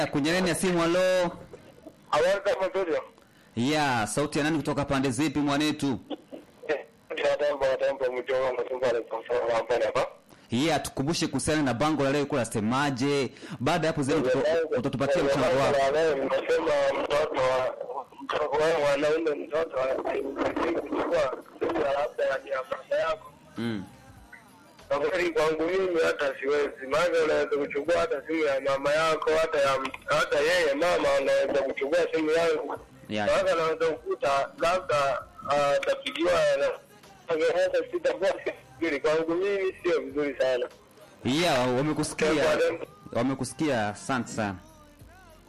Kwenye laini ya simu, halo. Habari kama studio. Yeah, sauti ya nani kutoka pande zipi mwanetu? Tembo mjomba mtumbale kwa sababu hapa. Yeah, tukumbushe kuhusiana na bango la leo iko nasemaje. Baada ya hapo zenu utatupatia mchango wako. Nasema mtoto wa wanaume mtoto kuchukua labda ya mama yako. Kwa kweli kwangu mimi hata siwezi. Maana unaweza kuchukua hata simu ya mama yako, hata yeye mama anaweza kuchukua simu yangu. Sasa naweza kukuta labda atapigiwa na angeweza sitakuwa vizuri. Kwangu mimi sio vizuri sana. Yeah, wamekusikia. Asante sana.